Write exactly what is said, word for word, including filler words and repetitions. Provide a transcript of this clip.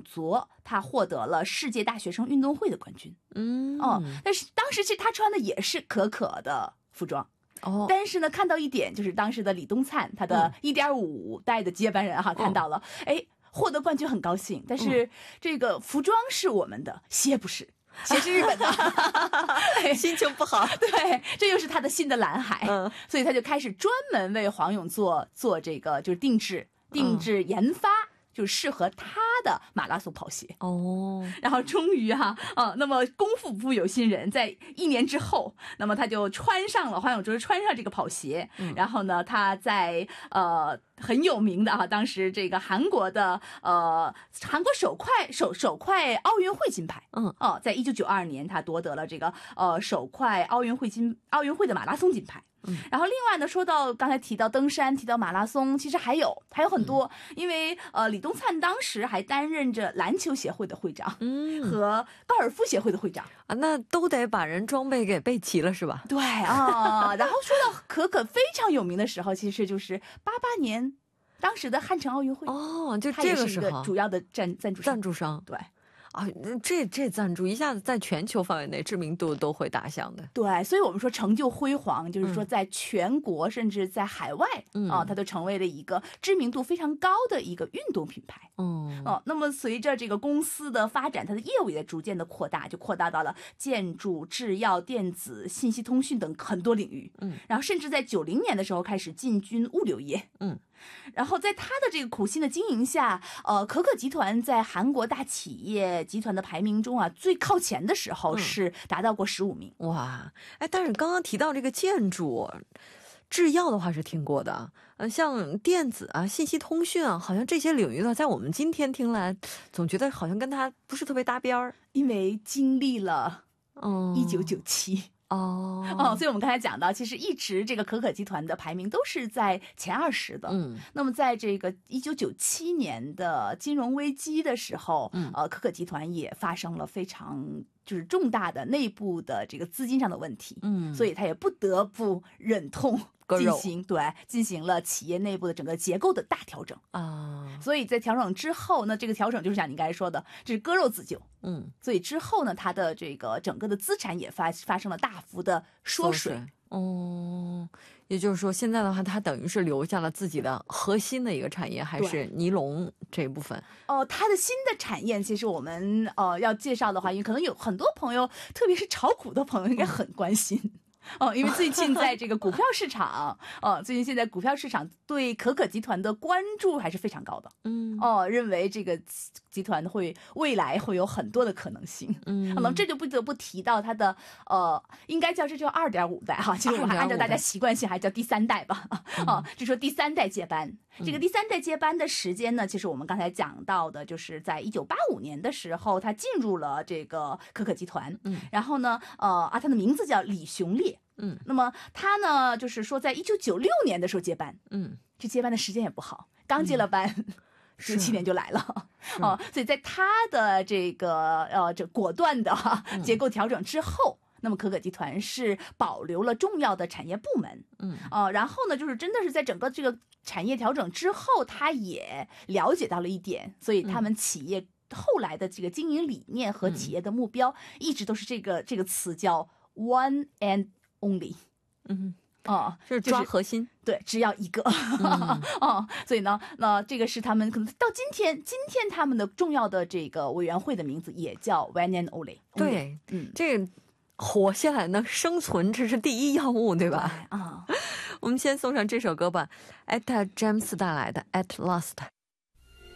卓他获得了世界大学生运动会的冠军。 嗯， 哦，但是当时其实他穿的也是可可的服装。 哦， 但是呢，看到一点就是当时的李东灿，他的一点五代的接班人哈，嗯、看到了，哎，获得冠军很高兴，但是这个服装是我们的，鞋不是。鞋是日本的心情不好。 对，这又是他的新的蓝海、嗯、所以他就开始专门为黄勇做做这个就是定制定制研发、嗯，就是适合他的马拉松跑鞋哦， 然后终于哈啊，那么功夫不负有心人，在一年之后，那么他就穿上了黄永哲穿上这个跑鞋、嗯，然后呢，他在呃很有名的啊，当时这个韩国的呃韩国手快手手快奥运会金牌， 嗯哦、呃，在一九九二年他夺得了这个呃手快奥运会金奥运会的马拉松金牌。嗯，然后另外呢，说到刚才提到登山，提到马拉松，其实还有还有很多，嗯、因为呃，李东灿当时还担任着篮球协会的会长，嗯，和高尔夫协会的会长啊，那都得把人装备给备齐了，是吧？ 对啊，然后说到可可非常有名的时候，其实就是八八年当时的汉城奥运会哦，就这个时候， 他也是一个主要的赞赞助商赞助商， 对。 啊，这这赞助一下子在全球范围内知名度都会打响的。 对，所以我们说成就辉煌，就是说在全国、嗯、甚至在海外、嗯、啊，它都成为了一个知名度非常高的一个运动品牌。嗯，哦、啊，那么随着这个公司的发展，它的业务也逐渐的扩大，就扩大到了建筑、制药、电子、信息通讯等很多领域。嗯，然后甚至在九零年的时候开始进军物流业。嗯。然后在他的这个苦心的经营下，呃，可可集团在韩国大企业集团的排名中啊，最靠前的时候是达到过十五名、 嗯。哇，哎，但是刚刚提到这个建筑、制药的话是听过的，呃，像电子啊、信息通讯啊，好像这些领域呢，在我们今天听来，总觉得好像跟它不是特别搭边儿， 因为经历了嗯一九九七。 哦哦，所以我们刚才讲到，其实一直这个可可集团的排名都是在前二十的。嗯，那么在这个一九九七年的金融危机的时候，嗯，呃，可可集团也发生了非常就是重大的内部的这个资金上的问题。嗯，所以他也不得不忍痛进行对进行了企业内部的整个结构的大调整啊。所以在调整之后呢，这个调整就是像你刚才说的，这是割肉自救。嗯，所以之后呢，它的这个整个的资产也发发生了大幅的缩水。 哦，也就是说，现在的话，它等于是留下了自己的核心的一个产业，还是尼龙这一部分。 哦、呃，它的新的产业，其实我们呃要介绍的话，因为可能有很多朋友，特别是炒股的朋友，应该很关心。嗯哦，因为最近在这个股票市场，哦，最近现在股票市场对可可集团的关注还是非常高的。嗯，哦，认为这个集团会未来会有很多的可能性。嗯，那么这就不得不提到它的呃，应该叫这叫二点五代哈，其实我们还按照大家习惯性还叫第三代吧。哦，就说第三代接班。这个第三代接班的时间呢，其实我们刚才讲到的，就是在一九八五年的时候，他进入了这个可可集团。嗯，然后呢，呃啊，他的名字叫李雄烈。嗯，那么他呢，就是说在一九九六年的时候接班。嗯，这接班的时间也不好，刚接了班，九、嗯、七年就来了。哦、呃，所以在他的这个呃这果断的哈结构调整之后。嗯，那么可可集团是保留了重要的产业部门，嗯，呃，然后呢，就是真的是在整个这个产业调整之后，他也了解到了一点，所以他们企业后来的这个经营理念和企业的目标，一直都是这个这个词叫 one and only， 嗯。 哦， 是抓核心、 就是、对，只要一个。嗯、哦，所以呢，那这个是他们可能到今天，今天他们的重要的这个委员会的名字也叫 One and Only。 对，嗯，这个活下来呢，生存这是第一要务，对吧？ 啊， 我们先送上这首歌吧 ，Etta James 带来的《At Last》。